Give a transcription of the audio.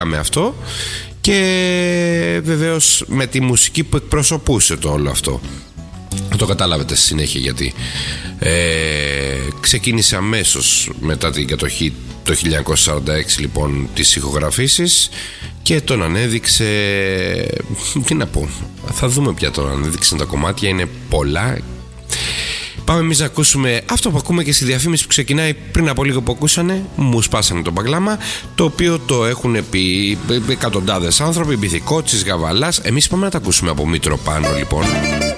με αυτό. Και βεβαίως με τη μουσική που εκπροσωπούσε το όλο αυτό. Το καταλάβετε στη συνέχεια γιατί. Ξεκίνησε αμέσως μετά την κατοχή το 1946 λοιπόν τις ηχογραφήσεις και τον ανέδειξε. Τι να πω, θα δούμε πια τον ανέδειξε, τα κομμάτια είναι πολλά. Πάμε εμείς να ακούσουμε αυτό που ακούμε και στη διαφήμιση που ξεκινάει πριν από λίγο που ακούσανε. Μου σπάσανε το μπαγλάμα, το οποίο το έχουν πει εκατοντάδες άνθρωποι. Μπιθικότσης, Γαβαλάς. Εμείς πάμε να τα ακούσουμε από Μήτροπάνο λοιπόν.